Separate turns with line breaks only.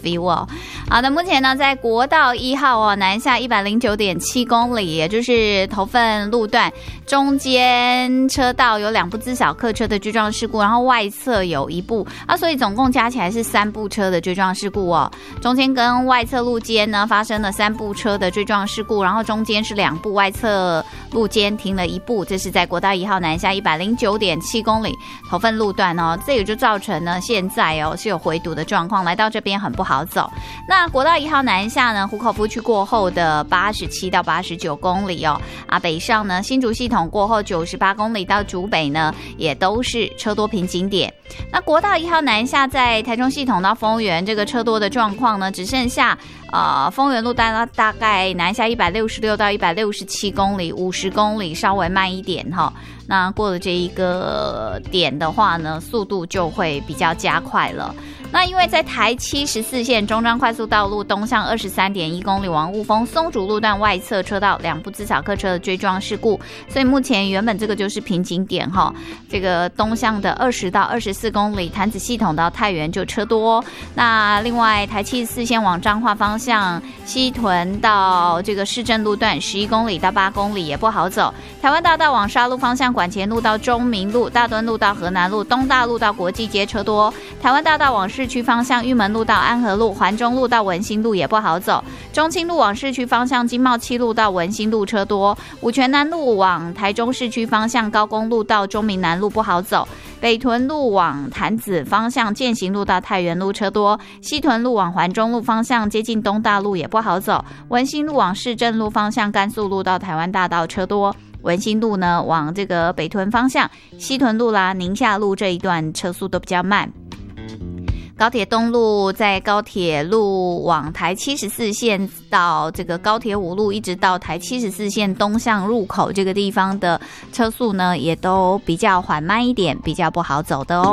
feel 哦。好的，目前呢在国道1号哦南下109.7公里，也就是头份路段中间车道有2部自小客车的追撞事故，然后外侧有1部所以总共加起来是3部车的追撞事故哦。中间跟外侧路肩呢发生了3部车的追撞事故，然后中间是2部，外侧路肩停了1部，这是在国道1号南下109.7公里头份路段哦。这也就造成呢现在是有回堵的状况，来到这边很不好走。那国道1号南下呢，湖口夫区过后的87到89公里哦，北上呢新竹系统过后98公里到竹北呢，也都是车多瓶颈点。那国道1号南下在台中系统到丰原这个车多的状况呢，只剩下丰原路段大概南下166到167公里，50公里稍微慢一点哈。那过了这一个点的话呢，速度就会比较加快了。那因为在台74线中彰快速道路东向23.1公里往雾峰松竹路段外侧车道2部自小客车的追撞事故，所以目前原本这个就是瓶颈点哈。这个东向的20到24公里潭子系统到太原就车多。那另外台74线往彰化方向西屯到这个市政路段11公里到8公里也不好走。台湾大道往沙鹿方向管前路到中明路、大墩路到河南路、东大路到国际街车多。台湾大道往市区方向玉门路到安和路、环中路到文心路也不好走。中清路往市区方向金茂七路到文心路车多。五权南路往台中市区方向高公路到中明南路不好走。北屯路往潭子方向健行路到太原路车多。西屯路往环中路方向接近东大路也不好走。文心路往市政路方向甘肃路到台湾大道车多。文心路呢往这个北屯方向西屯路啦、宁夏路这一段车速都比较慢。高铁东路在高铁路往台74线到这个高铁5路一直到台74线东向入口这个地方的车速呢也都比较缓慢一点，比较不好走的哦。